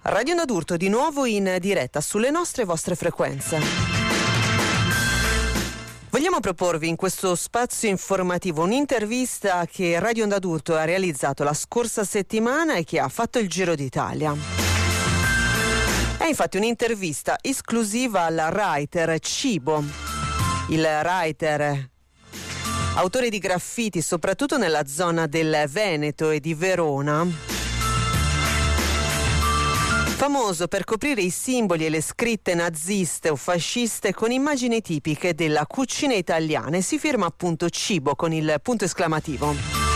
Radio Onda d'Urto di nuovo in diretta sulle nostre e vostre frequenze. Vogliamo proporvi in questo spazio informativo un'intervista che Radio Onda d'Urto ha realizzato la scorsa settimana e che ha fatto il giro d'Italia. È infatti un'intervista esclusiva al writer Cibo. Il writer, autore di graffiti soprattutto nella zona del Veneto e di Verona, famoso per coprire i simboli e le scritte naziste o fasciste con immagini tipiche della cucina italiana e si firma appunto Cibo con il punto esclamativo.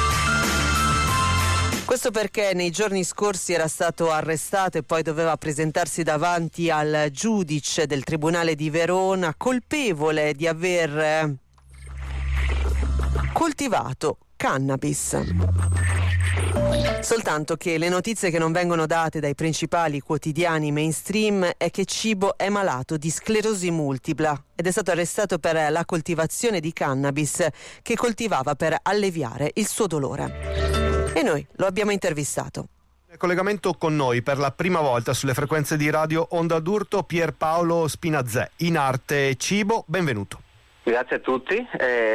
Questo perché nei giorni scorsi era stato arrestato e poi doveva presentarsi davanti al giudice del Tribunale di Verona, colpevole di aver coltivato cannabis. Soltanto che le notizie che non vengono date dai principali quotidiani mainstream è che Cibo è malato di sclerosi multipla ed è stato arrestato per la coltivazione di cannabis che coltivava per alleviare il suo dolore. E noi lo abbiamo intervistato. In collegamento con noi per la prima volta sulle frequenze di Radio Onda d'Urto Pierpaolo Spinazzè, in arte Cibo, benvenuto. Grazie a tutti,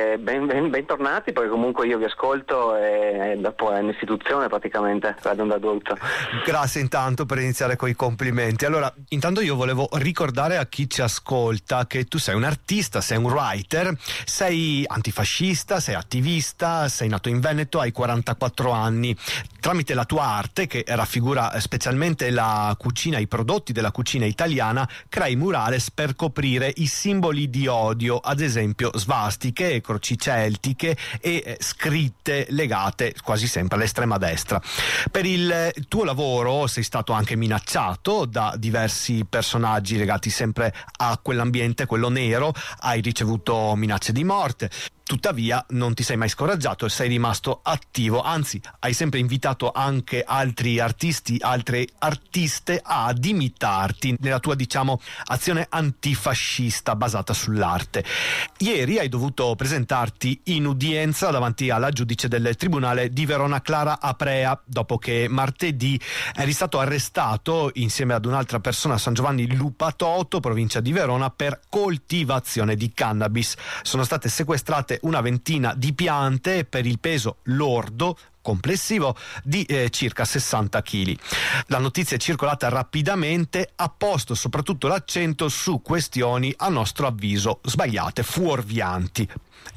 bentornati, perché comunque io vi ascolto dopo un'istituzione praticamente, Radio Onda d'Urto. Grazie intanto per iniziare con i complimenti. Allora, intanto io volevo ricordare a chi ci ascolta che tu sei un artista, sei un writer, sei antifascista, sei attivista, sei nato in Veneto, hai 44 anni. Tramite la tua arte, che raffigura specialmente la cucina, i prodotti della cucina italiana, crei murales per coprire i simboli di odio, ad esempio svastiche, croci celtiche e scritte legate quasi sempre all'estrema destra. Per il tuo lavoro sei stato anche minacciato da diversi personaggi legati sempre a quell'ambiente, quello nero, hai ricevuto minacce di morte. Tuttavia non ti sei mai scoraggiato e sei rimasto attivo, anzi hai sempre invitato anche altri artisti, altre artiste ad imitarti nella tua, azione antifascista basata sull'arte. Ieri hai dovuto presentarti in udienza davanti alla giudice del Tribunale di Verona Clara Aprea, dopo che martedì eri stato arrestato insieme ad un'altra persona a San Giovanni Lupatoto, provincia di Verona, per coltivazione di cannabis. Sono state sequestrate una ventina di piante per il peso lordo complessivo di circa 60 kg. La notizia è circolata rapidamente, ha posto soprattutto l'accento su questioni a nostro avviso sbagliate, fuorvianti.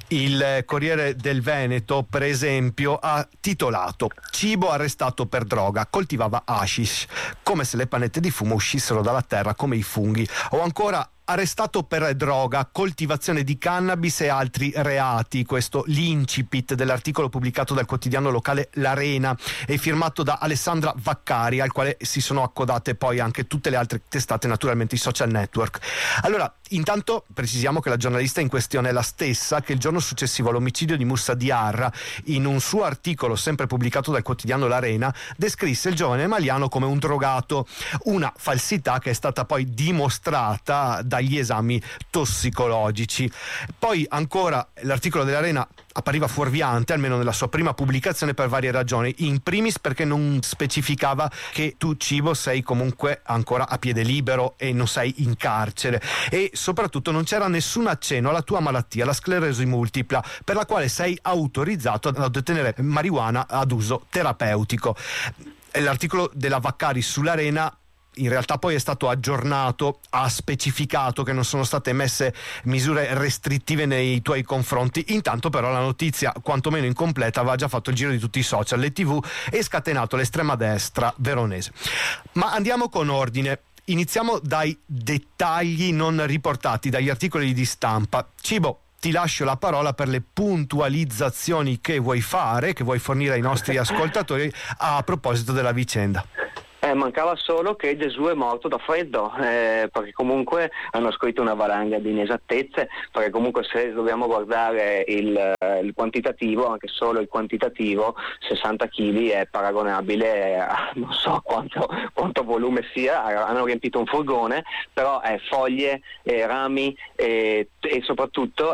Il Corriere del Veneto, per esempio, ha titolato "Cibo arrestato per droga, coltivava hashish, come se le panette di fumo uscissero dalla terra come i funghi", o ancora "Arrestato per droga, coltivazione di cannabis e altri reati". Questo l'incipit dell'articolo pubblicato dal quotidiano locale L'Arena e firmato da Alessandra Vaccari, al quale si sono accodate poi anche tutte le altre testate, naturalmente i social network. Allora, intanto precisiamo che la giornalista in questione è la stessa che il giorno successivo all'omicidio di Moussa Diarra, in un suo articolo sempre pubblicato dal quotidiano L'Arena, descrisse il giovane maliano come un drogato, una falsità che è stata poi dimostrata dagli esami tossicologici. Poi ancora l'articolo dell'Arena appariva fuorviante, almeno nella sua prima pubblicazione, per varie ragioni. In primis perché non specificava che tu, Cibo, sei comunque ancora a piede libero e non sei in carcere, e soprattutto non c'era nessun accenno alla tua malattia, la sclerosi multipla, per la quale sei autorizzato ad ottenere marijuana ad uso terapeutico. L'articolo della Vaccari sull'Arena in realtà poi è stato aggiornato, ha specificato che non sono state messe misure restrittive nei tuoi confronti. Intanto però la notizia, quantomeno incompleta, aveva già fatto il giro di tutti i social, le TV, e scatenato l'estrema destra veronese. Ma andiamo con ordine. Iniziamo dai dettagli non riportati dagli articoli di stampa. Cibo, ti lascio la parola per le puntualizzazioni che vuoi fare, che vuoi fornire ai nostri ascoltatori a proposito della vicenda. Mancava solo che Gesù è morto da freddo, perché comunque hanno scritto una valanga di inesattezze, perché comunque se dobbiamo guardare il quantitativo, anche solo il quantitativo, 60 kg è paragonabile a non so quanto quanto volume sia, hanno riempito un furgone, però è foglie, rami e soprattutto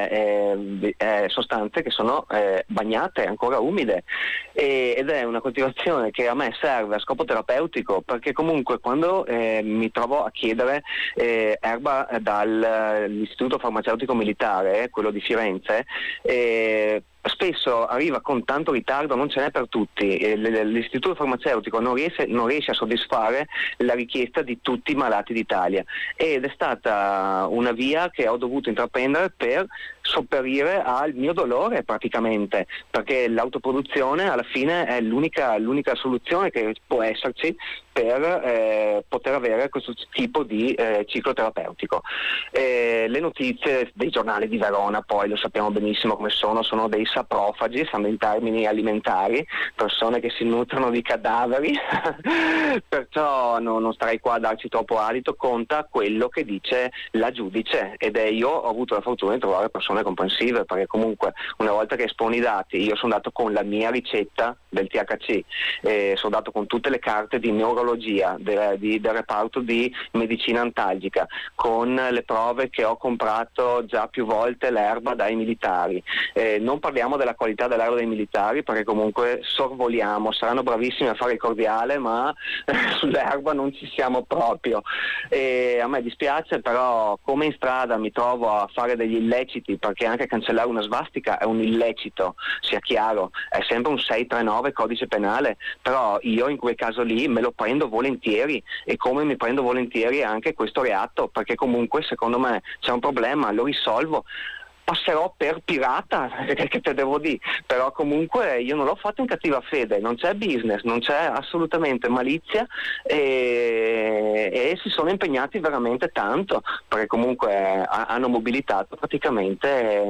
sostanze che sono bagnate, ancora umide, ed è una coltivazione che a me serve a scopo terapeutico, perché comunque quando mi trovo a chiedere erba dall'Istituto Farmaceutico Militare, quello di Firenze, spesso arriva con tanto ritardo, non ce n'è per tutti. L'istituto farmaceutico non riesce a soddisfare la richiesta di tutti i malati d'Italia, ed è stata una via che ho dovuto intraprendere per sopperire al mio dolore praticamente, perché l'autoproduzione alla fine è l'unica soluzione che può esserci per poter avere questo tipo di ciclo terapeutico. Le notizie dei giornali di Verona, poi lo sappiamo benissimo come sono dei saprofagi, stanno in termini alimentari, persone che si nutrono di cadaveri, perciò non starei qua a darci troppo adito, conta quello che dice la giudice, io ho avuto la fortuna di trovare persone comprensive, perché comunque una volta che esponi i dati, io sono andato con la mia ricetta del THC, sono andato con tutte le carte di neurologia, del reparto di medicina antalgica, con le prove che ho comprato già più volte l'erba dai militari. Non parliamo della qualità dell'erba dei militari, perché comunque sorvoliamo, saranno bravissimi a fare il cordiale, ma sull'erba non ci siamo proprio. A me dispiace, però come in strada mi trovo a fare degli illeciti, perché anche cancellare una svastica è un illecito, sia chiaro, è sempre un 639 codice penale, però io in quel caso lì me lo prendo volentieri, e come mi prendo volentieri anche questo reato, perché comunque secondo me c'è un problema, lo risolvo. Passerò per pirata, che te devo dire, però comunque io non l'ho fatto in cattiva fede, non c'è business, non c'è assolutamente malizia, e si sono impegnati veramente tanto, perché comunque hanno mobilitato praticamente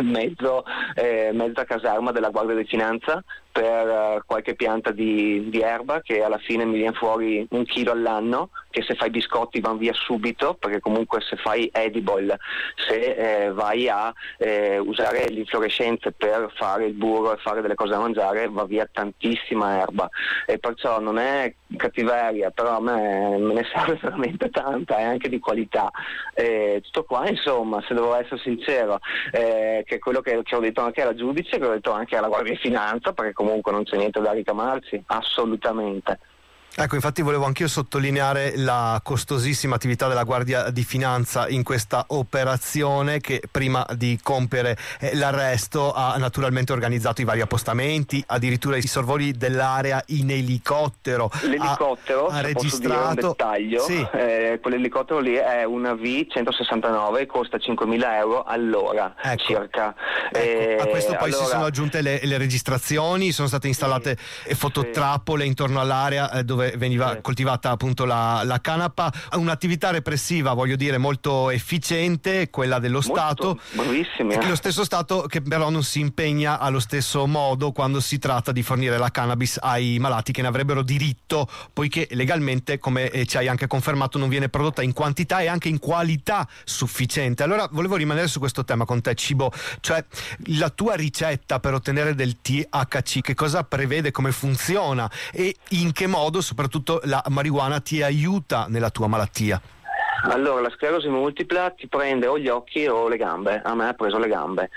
mezza caserma della Guardia di Finanza per qualche pianta di erba, che alla fine mi viene fuori 1 chilo all'anno, che se fai biscotti van via subito, perché comunque se fai edible, se vai a usare le infiorescenze per fare il burro e fare delle cose da mangiare, va via tantissima erba, e perciò non è cattiveria, però a me ne serve veramente tanta, e anche di qualità. Tutto qua, insomma, se devo essere sincero, che è quello che ho detto anche alla giudice, che ho detto anche alla Guardia di Finanza, perché comunque non c'è niente da ricamarci, assolutamente. Ecco, infatti volevo anch'io sottolineare la costosissima attività della Guardia di Finanza in questa operazione, che prima di compiere l'arresto ha naturalmente organizzato i vari appostamenti, addirittura i sorvoli dell'area in elicottero. L'elicottero, ha se registrato, posso dire un dettaglio, sì. Quell'elicottero lì è una V169, costa 5.000 euro all'ora, ecco, circa. Ecco, a questo poi si sono aggiunte le registrazioni, sono state installate fototrappole intorno all'area dove veniva coltivata appunto la canapa, un'attività repressiva, voglio dire, molto efficiente, quella dello Stato, bravissimi, lo stesso Stato che però non si impegna allo stesso modo quando si tratta di fornire la cannabis ai malati che ne avrebbero diritto, poiché legalmente, come ci hai anche confermato, non viene prodotta in quantità e anche in qualità sufficiente. Allora volevo rimanere su questo tema con te, Cibo, cioè la tua ricetta per ottenere del THC, che cosa prevede, come funziona e in che modo soprattutto la marijuana ti aiuta nella tua malattia? Allora, la sclerosi multipla ti prende o gli occhi o le gambe. A me ha preso le gambe,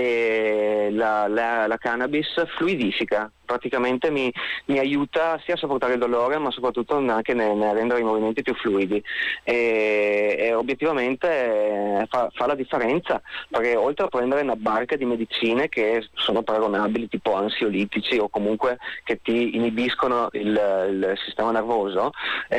e la cannabis fluidifica, praticamente mi aiuta sia a sopportare il dolore, ma soprattutto anche nel rendere i movimenti più fluidi, e obiettivamente fa la differenza, perché oltre a prendere una barca di medicine che sono paragonabili, tipo ansiolitici o comunque che ti inibiscono il sistema nervoso,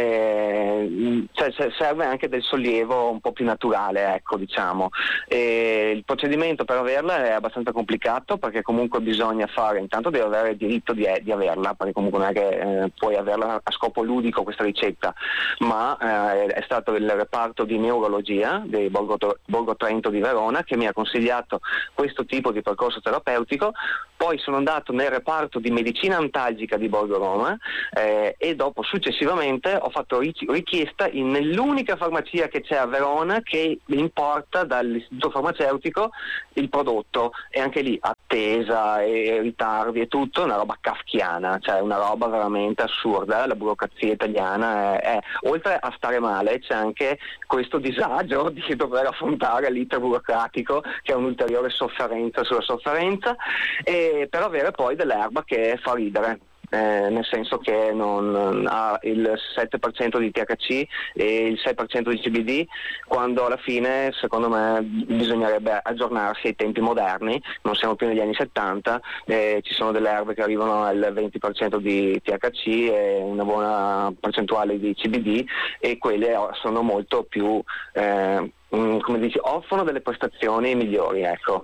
serve anche del sollievo un po' più naturale, ecco, diciamo. Il procedimento per averla è abbastanza complicato, perché comunque bisogna intanto devi avere il diritto di averla, perché comunque non è che puoi averla a scopo ludico questa ricetta, ma è stato il reparto di neurologia di Borgo Trento di Verona che mi ha consigliato questo tipo di percorso terapeutico. Poi sono andato nel reparto di medicina antalgica di Borgo Roma, e dopo successivamente ho fatto richiesta nell'unica farmacia che c'è a Verona che importa dall'istituto farmaceutico il prodotto, e anche lì attesa e ritardi e tutto, una roba roba kafkiana, cioè una roba veramente assurda. La burocrazia italiana è oltre a stare male, c'è anche questo disagio di dover affrontare l'iter burocratico, che è un'ulteriore sofferenza sulla sofferenza, e per avere poi dell'erba che fa ridere. Nel senso che non ha il 7% di THC e il 6% di CBD, quando alla fine secondo me bisognerebbe aggiornarsi ai tempi moderni. Non siamo più negli anni 70, ci sono delle erbe che arrivano al 20% di THC e una buona percentuale di CBD, e quelle sono molto più come dici, offrono delle prestazioni migliori, ecco.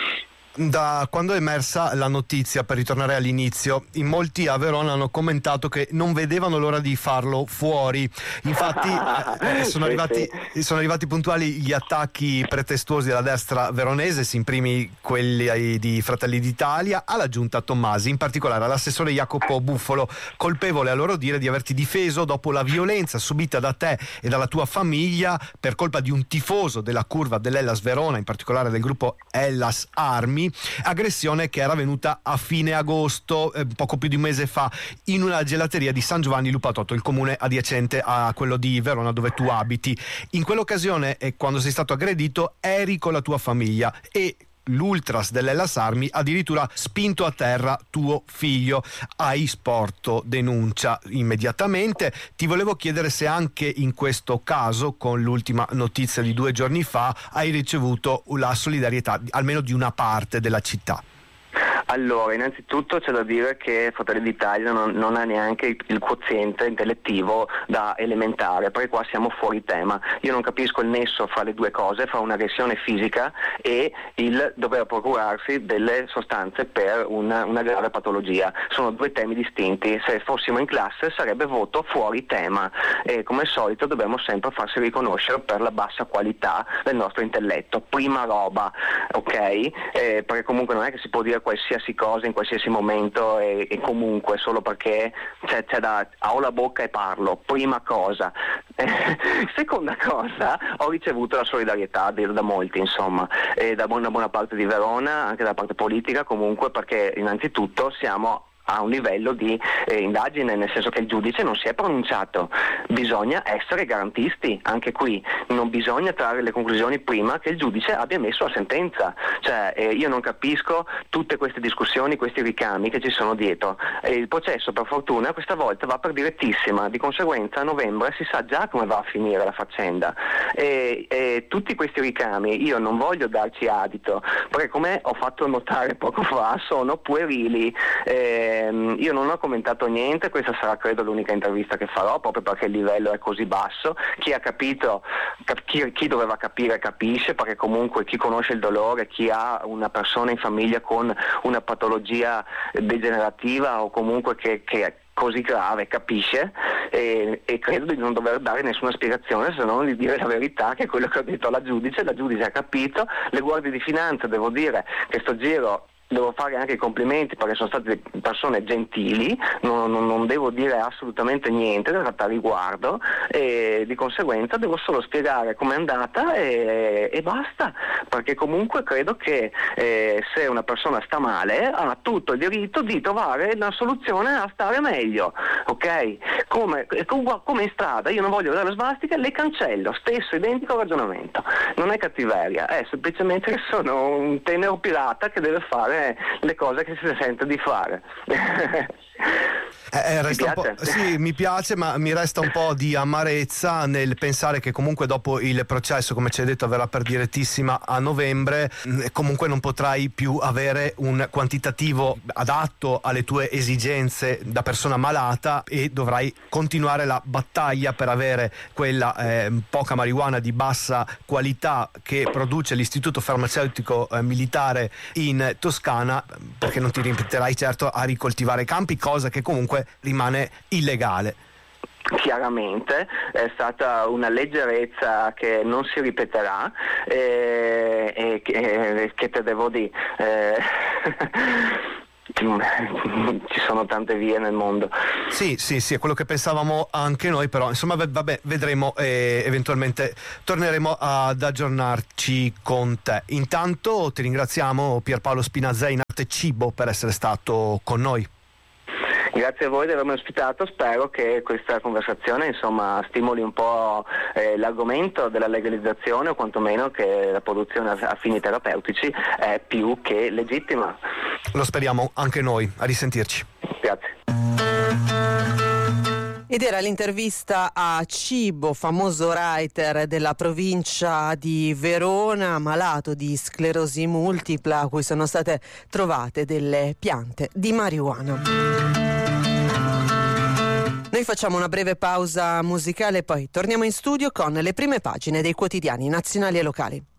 Da quando è emersa la notizia, per ritornare all'inizio, in molti a Verona hanno commentato che non vedevano l'ora di farlo fuori. Infatti sono arrivati puntuali gli attacchi pretestuosi della destra veronese, sin primi quelli di Fratelli d'Italia, alla giunta Tommasi, in particolare all'assessore Jacopo Buffolo, colpevole a loro dire di averti difeso dopo la violenza subita da te e dalla tua famiglia per colpa di un tifoso della curva dell'Hellas Verona, in particolare del gruppo Hellas Armi, aggressione che era venuta a fine agosto, poco più di un mese fa, in una gelateria di San Giovanni Lupatotto, il comune adiacente a quello di Verona dove tu abiti. In quell'occasione, quando sei stato aggredito, eri con la tua famiglia e l'Ultras dell'Hellas Armi addirittura spinto a terra tuo figlio. Hai sporto denuncia immediatamente. Ti volevo chiedere se anche in questo caso, con l'ultima notizia di 2 giorni fa, hai ricevuto la solidarietà almeno di una parte della città. Allora, innanzitutto c'è da dire che Fratelli d'Italia non ha neanche il quoziente intellettivo da elementare, perché qua siamo fuori tema. Io non capisco il nesso fra le due cose, fra un'aggressione fisica e il dover procurarsi delle sostanze per una grave patologia. Sono 2 temi distinti. Se fossimo in classe sarebbe voto fuori tema, e come al solito dobbiamo sempre farsi riconoscere per la bassa qualità del nostro intelletto. Prima roba, ok? Perché comunque non è che si può dire qualsiasi cosa in qualsiasi momento e comunque solo perché c'è da ho la bocca e parlo. Prima cosa. Seconda cosa, ho ricevuto la solidarietà da molti, insomma, da una buona parte di Verona, anche da parte politica comunque, perché innanzitutto siamo a un livello di indagine, nel senso che il giudice non si è pronunciato. Bisogna essere garantisti anche qui, non bisogna trarre le conclusioni prima che il giudice abbia messo la sentenza. Cioè io non capisco tutte queste discussioni, questi ricami che ci sono dietro. Il processo, per fortuna, questa volta va per direttissima, di conseguenza a novembre si sa già come va a finire la faccenda, e tutti questi ricami io non voglio darci adito, perché come ho fatto notare poco fa sono puerili. Io non ho commentato niente, questa sarà credo l'unica intervista che farò, proprio perché il livello è così basso. Chi ha capito, chi doveva capire capisce, perché comunque chi conosce il dolore, chi ha una persona in famiglia con una patologia degenerativa o comunque che è così grave capisce, e credo di non dover dare nessuna spiegazione se non di dire la verità, che è quello che ho detto alla giudice. La giudice ha capito. Le guardie di finanza, devo dire che sto giro devo fare anche i complimenti perché sono state persone gentili, non devo dire assolutamente niente a riguardo, e di conseguenza devo solo spiegare com'è andata e basta, perché comunque credo che se una persona sta male ha tutto il diritto di trovare la soluzione a stare meglio, ok? Come in strada, io non voglio vedere le svastiche, le cancello, stesso identico ragionamento, non è cattiveria, è semplicemente che sono un tenero pirata che deve fare le cose che si sente di fare. Resta un po', sì, mi piace, ma mi resta un po' di amarezza nel pensare che comunque dopo il processo, come ci hai detto, avverrà per direttissima a novembre, comunque non potrai più avere un quantitativo adatto alle tue esigenze da persona malata e dovrai continuare la battaglia per avere quella poca marijuana di bassa qualità che produce l'Istituto Farmaceutico Militare in Toscana, perché non ti rimetterai certo a ricoltivare campi, cosa che comunque rimane illegale. Chiaramente è stata una leggerezza che non si ripeterà, e che te devo dire, ci sono tante vie nel mondo. Sì, è quello che pensavamo anche noi, però insomma vabbè, vedremo, eventualmente torneremo ad aggiornarci con te. Intanto ti ringraziamo, Pierpaolo Spinazza in Arte Cibo, per essere stato con noi. Grazie a voi di avermi ospitato, spero che questa conversazione stimoli un po' l'argomento della legalizzazione, o quantomeno che la produzione a fini terapeutici è più che legittima. Lo speriamo anche noi, a risentirci. Grazie. Ed era l'intervista a Cibo, famoso writer della provincia di Verona, malato di sclerosi multipla, a cui sono state trovate delle piante di marijuana. Noi facciamo una breve pausa musicale, poi torniamo in studio con le prime pagine dei quotidiani nazionali e locali.